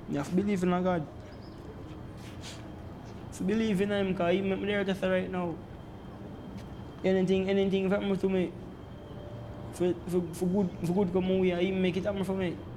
You have to believe in a God. To believe in him, because he make me there to say right now. Anything happen to me, for good come away, he make it happen for me.